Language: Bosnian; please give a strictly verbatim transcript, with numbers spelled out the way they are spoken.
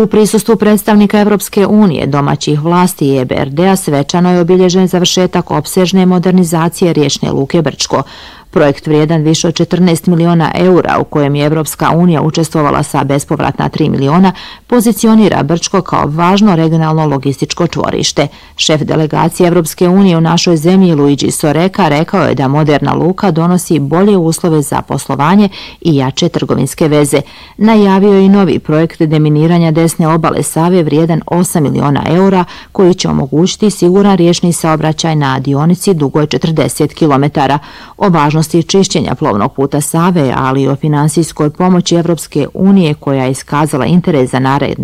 U prisustvu predstavnika Evropske unije, domaćih vlasti i E B R D-a svečano je obilježen završetak opsežne modernizacije riječne luke Brčko. Projekt vrijedan više od četrnaest miliona eura, u kojem je Evropska unija učestvovala sa bespovratna tri miliona, pozicionira Brčko kao važno regionalno logističko čvorište. Šef delegacije Evropske unije u našoj zemlji Luigi Soreka rekao je da moderna luka donosi bolje uslove za poslovanje i jače trgovinske veze. Najavio je i novi projekt deminiranja desne obale Save vrijedan osam miliona eura, koji će omogućiti siguran riječni saobraćaj na dionici dugoj četrdeset kilometara. O važnosti čišćenja plovnog puta Save, ali i o finansijskoj pomoći Evropske unije koja je iskazala interes za naredne